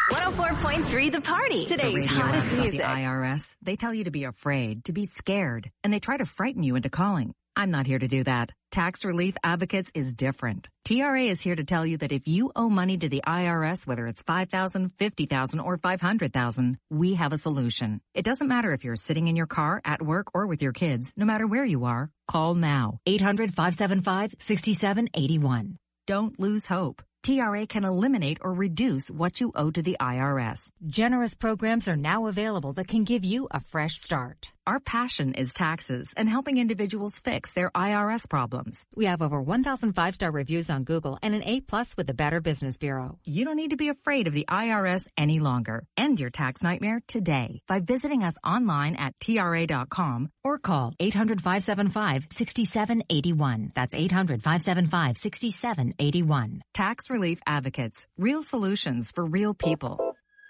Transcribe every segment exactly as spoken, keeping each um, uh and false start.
one oh four point three The Party. Today's hottest music. The I R S, they tell you to be afraid, to be scared, and they try to frighten you into calling. I'm not here to do that. Tax Relief Advocates is different. T R A is here to tell you that if you owe money to the I R S, whether it's five thousand dollars, fifty thousand dollars, or five hundred thousand dollars, we have a solution. It doesn't matter if you're sitting in your car, at work, or with your kids. No matter where you are, call now. eight hundred, five seven five, six seven eight one. Don't lose hope. T R A can eliminate or reduce what you owe to the I R S. Generous programs are now available that can give you a fresh start. Our passion is taxes and helping individuals fix their I R S problems. We have over one thousand five-star reviews on Google and an A plus with the Better Business Bureau. You don't need to be afraid of the I R S any longer. End your tax nightmare today by visiting us online at T R A dot com or call eight hundred, five seven five, six seven eight one. That's eight hundred, five seven five, six seven eight one. Tax Relief Advocates. Real solutions for real people.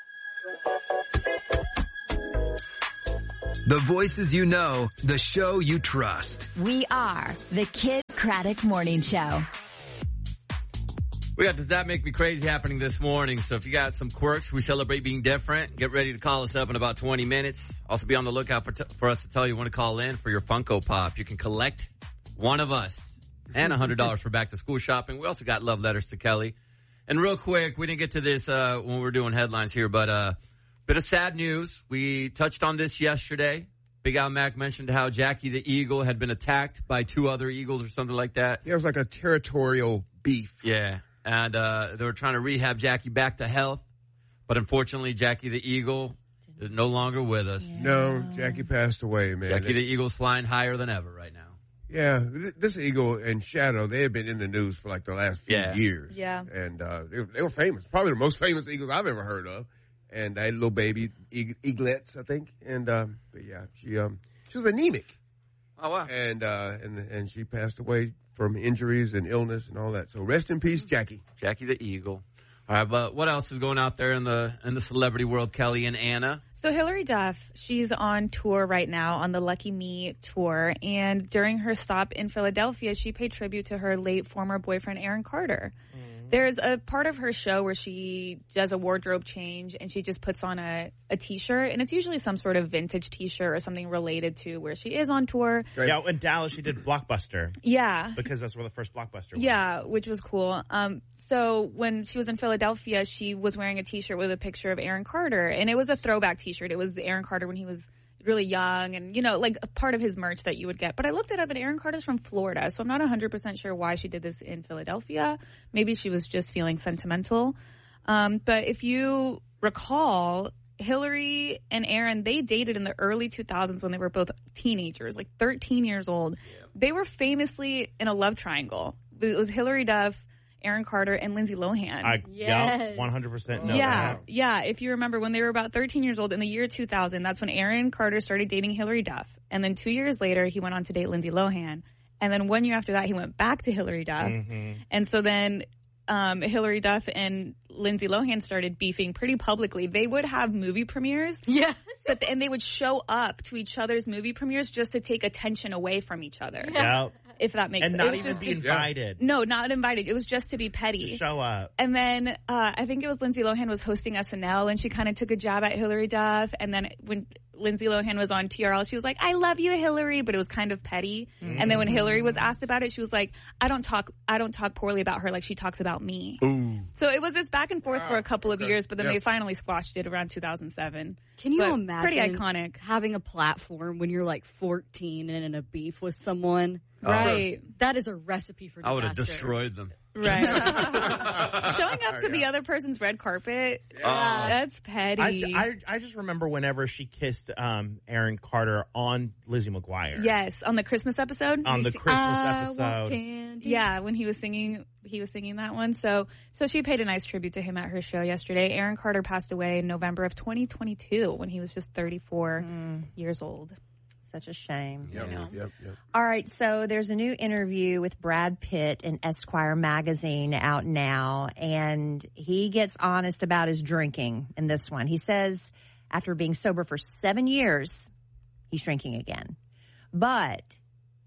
The voices you know, the show you trust. We are the Kid Craddock Morning Show. We got Does That Make Me Crazy happening this morning. So if you got some quirks, we celebrate being different. Get ready to call us up in about twenty minutes. Also be on the lookout for, t- for us to tell you when to call in for your Funko Pop. You can collect one of us and one hundred dollars for back to school shopping. We also got love letters to Kelly. And real quick, we didn't get to this uh when we were doing headlines here, but uh bit of sad news. We touched on this yesterday. Big Al Mac mentioned how Jackie the Eagle had been attacked by two other eagles or something like that. Yeah, it was like a territorial beef. Yeah, and uh they were trying to rehab Jackie back to health, but unfortunately Jackie the Eagle is no longer with us. Yeah. No, Jackie passed away, man. Jackie the Eagle's flying higher than ever right now. Yeah, this Eagle and Shadow, they have been in the news for like the last few yeah. years. Yeah. And uh they, they were famous. Probably the most famous Eagles I've ever heard of. And I had little baby eaglets, I think. And, um, but yeah, she, um, she was anemic. Oh, wow. And, uh, and, and she passed away from injuries and illness and all that. So rest in peace, Jackie. Jackie the Eagle. All right, but what else is going out there in the, in the celebrity world, Kelly and Anna? So Hilary Duff, she's on tour right now on the Lucky Me tour. And during her stop in Philadelphia, she paid tribute to her late former boyfriend, Aaron Carter. Mm. There's a part of her show where she does a wardrobe change and she just puts on a, a t-shirt, and it's usually some sort of vintage t-shirt or something related to where she is on tour. Yeah, in Dallas she did Blockbuster. Yeah. Because that's where the first Blockbuster was. Yeah, which was cool. Um, so when she was in Philadelphia, she was wearing a t-shirt with a picture of Aaron Carter, and it was a throwback t-shirt. It was Aaron Carter when he was really young and, you know, like a part of his merch that you would get. But I looked it up, and Aaron Carter's from Florida, so I'm not one hundred percent sure why she did this in Philadelphia. Maybe she was just feeling sentimental. Um, but if you recall, Hillary and Aaron, they dated in the early two thousands when they were both teenagers, like thirteen years old. Yeah. They were famously in a love triangle. It was Hilary Duff, Aaron Carter, and Lindsay Lohan. I, yes. Yeah, one hundred percent know yeah, that. Yeah, if you remember, when they were about thirteen years old in the year two thousand, that's when Aaron Carter started dating Hilary Duff. And then two years later, he went on to date Lindsay Lohan. And then one year after that, he went back to Hilary Duff. Mm-hmm. And so then um, Hilary Duff and Lindsay Lohan started beefing pretty publicly. They would have movie premieres. Yes. But the, and they would show up to each other's movie premieres just to take attention away from each other. Yeah. If that makes and sense. And not even just, be invited. No, not invited. It was just to be petty. To show up. And then uh, I think it was Lindsay Lohan was hosting S N L, and she kind of took a jab at Hilary Duff. And then when Lindsay Lohan was on T R L, she was like, "I love you, Hillary," but it was kind of petty. Mm-hmm. And then when Hillary was asked about it, she was like, "I don't talk, I don't talk poorly about her like she talks about me." Ooh. So it was this back and forth wow. for a couple of okay. years, but then yep. they finally squashed it around two thousand seven. Can you but imagine pretty iconic having a platform when you're like fourteen and in a beef with someone? Right. Oh. That is a recipe for disaster. I would have destroyed them. Right. Showing up to the other person's red carpet, yeah. that's petty. I, I, I just remember whenever she kissed um, Aaron Carter on Lizzie McGuire. Yes, on the Christmas episode. On the see, Christmas episode. Yeah, when he was singing, he was singing that one. So, so she paid a nice tribute to him at her show yesterday. Aaron Carter passed away in November of twenty twenty-two when he was just thirty-four mm. years old. Such a shame. Yep, you know? yep, yep. All right, so there's a new interview with Brad Pitt in Esquire magazine out now, and he gets honest about his drinking in this one. He says after being sober for seven years, he's drinking again. But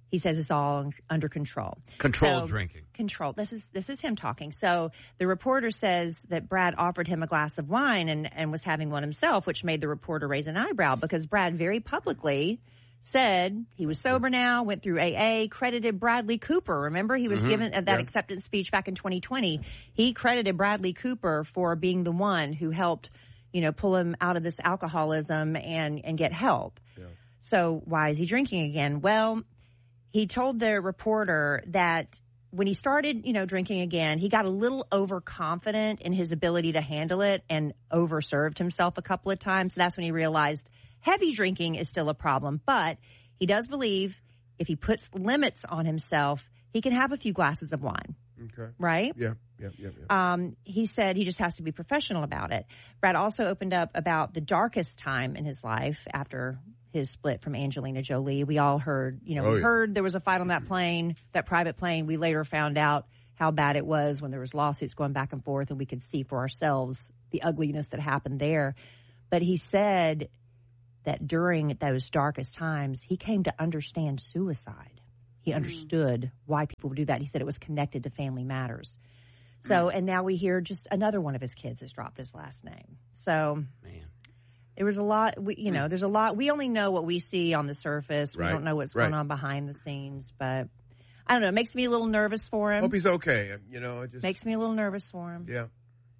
he says it's all under control. Controlled So- drinking. Control. This is this is him talking. So the reporter says that Brad offered him a glass of wine and, and was having one himself, which made the reporter raise an eyebrow because Brad very publicly said he was sober now, went through A A, credited Bradley Cooper. Remember, he was Mhm. given that Yeah. acceptance speech back in twenty twenty. He credited Bradley Cooper for being the one who helped, you know, pull him out of this alcoholism and, and get help. Yeah. So why is he drinking again? Well, he told the reporter that when he started, you know, drinking again, he got a little overconfident in his ability to handle it and overserved himself a couple of times. So that's when he realized heavy drinking is still a problem. But he does believe if he puts limits on himself, he can have a few glasses of wine. Okay. Right? Yeah, yeah, yeah, yeah. Um, he said he just has to be professional about it. Brad also opened up about the darkest time in his life after his split from Angelina Jolie. We all heard, you know, Oh, we yeah. heard there was a fight on that plane, that private plane. We later found out how bad it was when there was lawsuits going back and forth and we could see for ourselves the ugliness that happened there. But he said that during those darkest times, he came to understand suicide. He understood why people would do that. He said it was connected to family matters. So, and now we hear just another one of his kids has dropped his last name. So, Man. there was a lot, we, you know, there's a lot. We only know what we see on the surface. We Right, don't know what's right. going on behind the scenes. But I don't know. It makes me a little nervous for him. Hope he's okay. You know, it just Makes me a little nervous for him. yeah.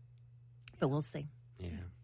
But we'll see. Yeah.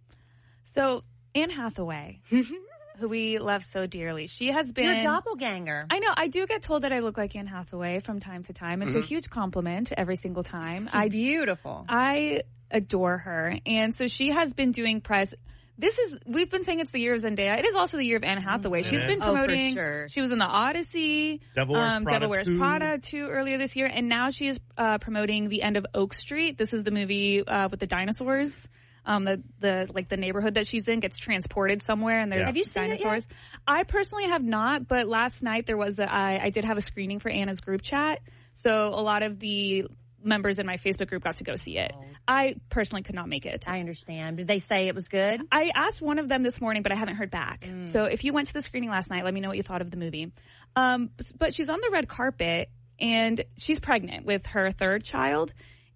So Anne Hathaway, who we love so dearly, she has been You're a doppelganger. I know. I do get told that I look like Anne Hathaway from time to time. It's a huge compliment every single time. I Beautiful. I adore her, and so she has been doing press. This is we've been saying it's the year of Zendaya. It is also the year of Anne Hathaway. She's is. been Oh, for promoting. sure. She was in the Odyssey, Devil Wears um, Prada Devil Wears two. Prada two earlier this year, and now she is uh, promoting the end of Oak Street. This is the movie uh, with the dinosaurs. Um, the, the, like the neighborhood that she's in gets transported somewhere and there's Yeah. Have you seen it yet? dinosaurs. I personally have not, but last night there was a, I, I did have a screening for Anna's group chat. So a lot of the members in my Facebook group got to go see it. I personally could not make it. I understand. Did they say it was good? I asked one of them this morning, but I haven't heard back. Mm. So if you went to the screening last night, let me know what you thought of the movie. Um, but she's on the red carpet and she's pregnant with her third child.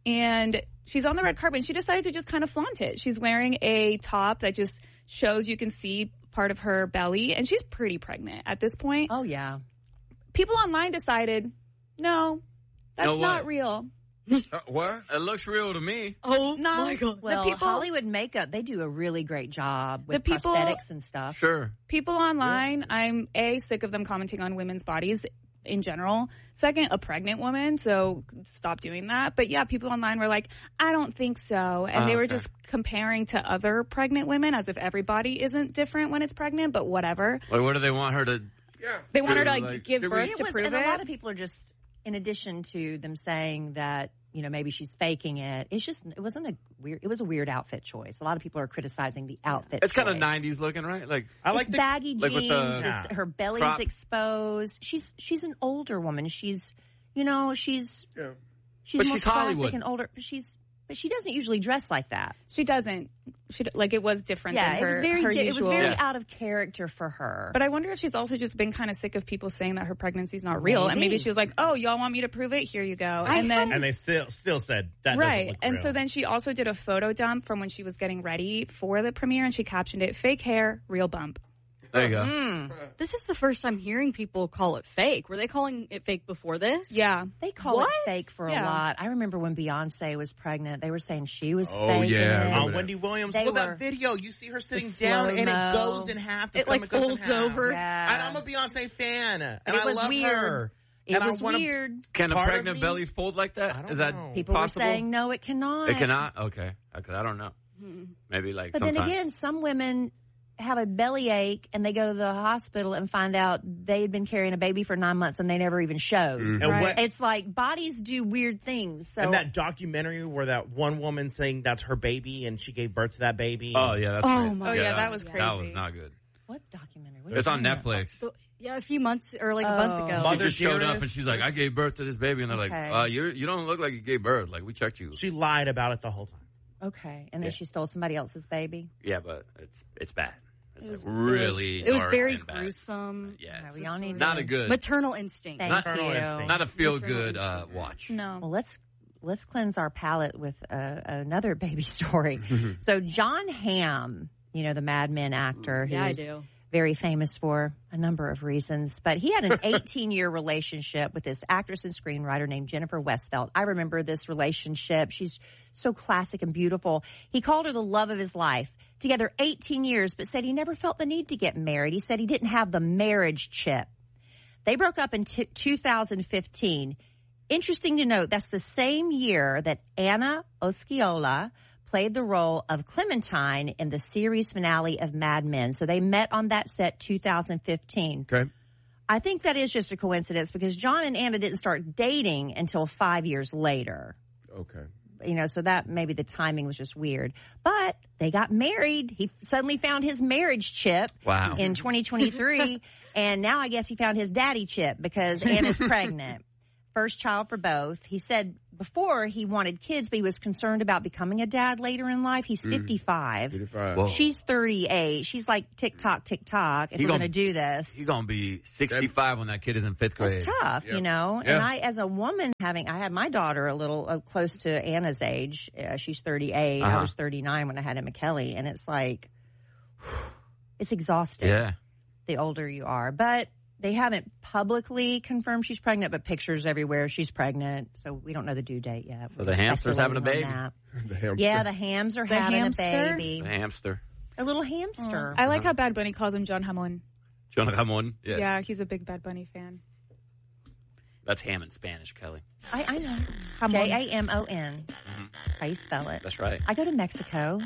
And she's on the red carpet and she decided to just kind of flaunt it. She's wearing a top that just shows you can see part of her belly. And she's pretty pregnant at this point. Oh, yeah. People online decided, no, that's know not what? real. Uh, what? It looks real to me. Oh No, my god. Well, the people, Hollywood makeup, they do a really great job with The people- prosthetics and stuff. Sure. people online, I'm A, sick of them commenting on women's bodies in general. Second, a pregnant woman, so stop doing that. But yeah, people online were like, I don't think so. And Oh, they were okay. just comparing to other pregnant women as if everybody isn't different when it's pregnant, but whatever. Like, what do they want her to? Yeah. They want her to like, Like, give did we- birth It to was, prove and it. a lot of people are just, in addition to them saying that, you know, maybe she's faking it. It's just, it wasn't a weird, it was a weird outfit choice. A lot of people are criticizing the outfit It's kind of choice. nineties looking, right? Like, I like It's the baggy like with jeans. the- this- her belly's crop. exposed. She's she's an older woman. She's you know she's Yeah. she's But more she's classic Hollywood. and older. But she's but she doesn't usually dress like that. She doesn't. She like it was different. Yeah, than it her, was very her di- it was usual. very Yeah. out of character for her. But I wonder if she's also just been kind of sick of people saying that her pregnancy's not real, and maybe Maybe. she was like, "Oh, y'all want me to prove it? Here you go." I and then and they still still said that doesn't right, look and real. so then she also did a photo dump from when she was getting ready for the premiere, and she captioned it "Fake hair, real bump." there you go. Mm. This is the first I'm hearing people call it fake. Were they calling it fake before this? Yeah, They call What? it fake for Yeah. a lot. I remember when Beyonce was pregnant, they were saying she was Oh, faking yeah, I it. remember Uh, that. Wendy Williams. They Well, were- that video, you see her sitting the down and it slow-mo. goes in half. The It, like, film goes in folds half. over. Yeah. And I'm a Beyonce fan, and, it I was love weird. her. It and was I wanna, weird. Can a Part of pregnant me- belly fold like that? I don't Is that know. People possible? were saying no, it cannot. It cannot. Okay, okay. I don't know. Maybe like. But sometime. then again, some women have a belly ache and they go to the hospital and find out they had been carrying a baby for nine months and they never even showed. And Right. what, It's like bodies do weird things. So and that documentary where that one woman saying that's her baby and she gave birth to that baby. Oh yeah, that's. Oh, great. my Oh, yeah, that was That crazy. was not good. what documentary? What It's are you on talking about? Netflix. So, yeah, a few months or like a Oh. month ago. She Mother just showed up Dearest. and she's like, "I gave birth to this baby," and they're like, Okay. uh, "You you don't look like you gave birth. Like we checked you." She lied about it the whole time. Okay, and then Yeah. she stole somebody else's baby. Yeah, but it's it's bad. It's like really It was dark very and bad. gruesome. Yeah, Yeah, we all need not to- a good, Maternal instinct. Thank not, you. not a feel good uh, watch. No. Well, let's let's cleanse our palate with uh, another baby story. So John Hamm, you know, the Mad Men actor, Yeah, I who's do. very famous for a number of reasons, but he had an eighteen-year relationship with this actress and screenwriter named Jennifer Westfeldt. I remember this relationship. She's so classic and beautiful. He called her the love of his life. Together eighteen years, but said he never felt the need to get married. He said he didn't have the marriage chip. They broke up in t- two thousand fifteen. Interesting to note, that's the same year that Anna Osceola played the role of Clementine in the series finale of Mad Men. So they met on that set two thousand fifteen. Okay. I think that is just a coincidence because John and Anna didn't start dating until five years later. Okay. You know, so that maybe the timing was just weird. But they got married. He suddenly found his marriage chip Wow. in twenty twenty-three. And now I guess he found his daddy chip because Anna's pregnant. First child for both. He said before he wanted kids, but he was concerned about becoming a dad later in life. He's fifty-five. fifty-five. Whoa. She's thirty-eight. She's like tick-tock, tick-tock if He we're gonna- going to do this. You're going to be sixty-five when that kid is in fifth grade. It's tough, Yep. you know. Yeah. And I, as a woman, having I had my daughter a little uh, close to Anna's age. Uh, she's thirty-eight. Uh-huh. I was thirty-nine when I had Emma Kelly, and it's like it's exhausting. Yeah. The older you are, but they haven't publicly confirmed she's pregnant. But pictures everywhere, she's pregnant. So we don't know the due date yet. So We're the hamster's having a speculating baby? on that. The hamster. Yeah, the hams are The having hamster? a baby. The hamster. A little hamster. I like how Bad Bunny calls him John Hamon. John Ramon. Yeah. Yeah, he's a big Bad Bunny fan. That's ham in Spanish, Kelly. I, I know. Hamon. J A M O N. How you spell it? That's right. I go to Mexico.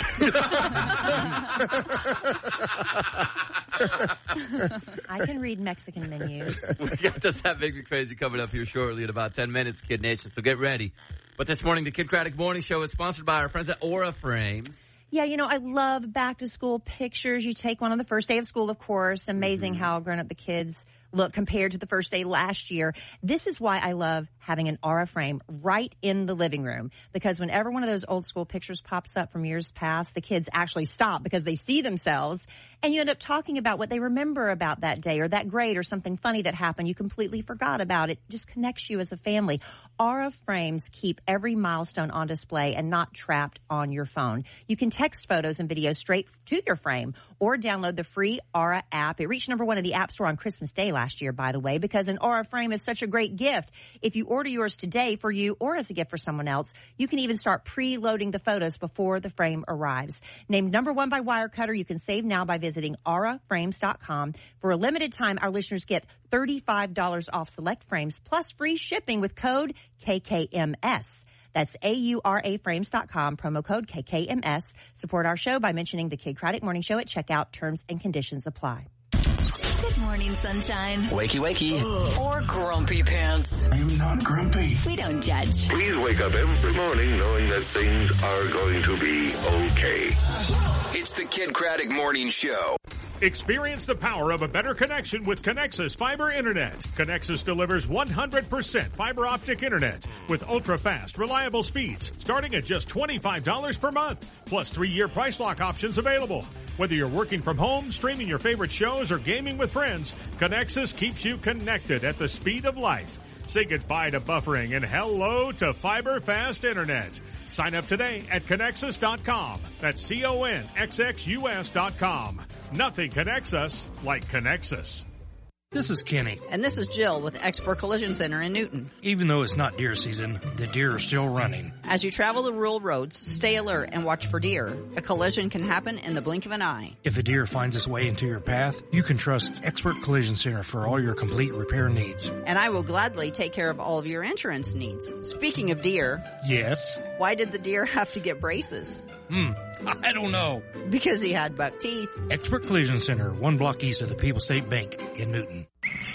I can read Mexican menus. We got Does That Make Me Crazy coming up here shortly in about ten minutes, Kid Nation, so get ready. But this morning, the Kid Craddock Morning Show is sponsored by our friends at Aura Frames. Yeah, you know, I love back to school pictures. You take one on the first day of school, of course. Amazing Mm-hmm. how grown up the kids look compared to the first day last year. This is why I love having an Aura frame right in the living room, because whenever one of those old school pictures pops up from years past, the kids actually stop because they see themselves, and you end up talking about what they remember about that day or that grade or something funny that happened. You completely forgot about it. Just connects you as a family. Aura frames keep every milestone on display and not trapped on your phone. You can text photos and videos straight to your frame or download the free Aura app. It reached number one in the App Store on Christmas Day last year, by the way, because an Aura frame is such a great gift. If you order yours today for you or as a gift for someone else, you can even start pre-loading the photos before the frame arrives. Named number one by Wirecutter, you can save now by visiting aura frames dot com. For a limited time, our listeners get thirty-five dollars off select frames plus free shipping with code K K M S. That's A U R A frames dot com, promo code K K M S. Support our show by mentioning the Kid Craddock Morning Show at checkout. Terms and conditions apply. Good morning, sunshine. Wakey, wakey. Or grumpy pants. I'm not grumpy. We don't judge. Please wake up every morning knowing that things are going to be okay. It's the Kid Craddock Morning Show. Experience the power of a better connection with Connexus Fiber Internet. Connexus delivers one hundred percent fiber optic internet with ultra-fast, reliable speeds starting at just twenty-five dollars per month, plus three-year price lock options available. Whether you're working from home, streaming your favorite shows, or gaming with friends, Connexus keeps you connected at the speed of life. Say goodbye to buffering and hello to fiber fast internet. Sign up today at Connexus dot com. That's C O N X X U S dot com. Nothing connects us like Connexus. This is Kenny. And this is Jill with Expert Collision Center in Newton. Even though it's not deer season, the deer are still running. As you travel the rural roads, stay alert and watch for deer. A collision can happen in the blink of an eye. If a deer finds its way into your path, you can trust Expert Collision Center for all your complete repair needs. And I will gladly take care of all of your insurance needs. Speaking of deer. Yes? Why did the deer have to get braces? Hmm, I don't know. Because he had buck teeth. Expert Collision Center, one block east of the People's State Bank in Newton.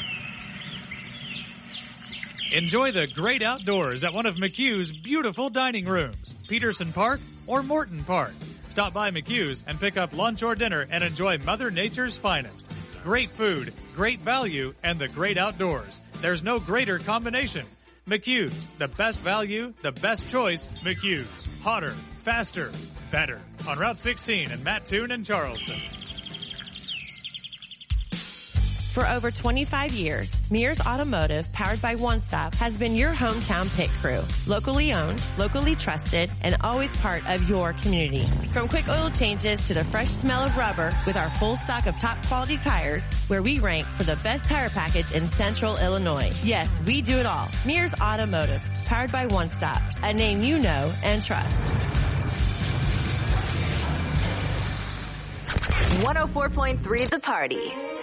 Enjoy the great outdoors at one of McHugh's beautiful dining rooms, Peterson Park or Morton Park. Stop by McHugh's and pick up lunch or dinner and enjoy Mother Nature's finest. Great food, great value, and the great outdoors. There's no greater combination. McHugh's, the best value, the best choice, McHugh's. Hotter, faster, better. On Route sixteen in Mattoon and Charleston. For over twenty-five years, Mears Automotive, powered by One Stop, has been your hometown pit crew. Locally owned, locally trusted, and always part of your community. From quick oil changes to the fresh smell of rubber, with our full stock of top quality tires, where we rank for the best tire package in Central Illinois. Yes, we do it all. Mears Automotive, powered by One Stop, a name you know and trust. one oh four point three The Party.